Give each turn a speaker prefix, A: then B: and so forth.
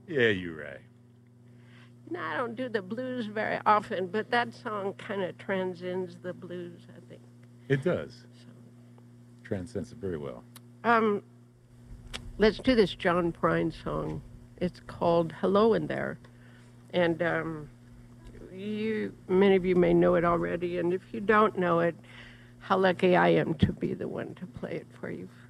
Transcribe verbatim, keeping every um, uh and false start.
A: Yeah, you're right.
B: No, I don't do the blues very often, but that song kind of transcends the blues, I think.
A: It does.
B: So,
A: Transcends it very well.
B: um, let's do this John Prine song. It's called "Hello in There," and um, you, many of you may know it already. And if you don't know it, how lucky I am to be the one to play it for you.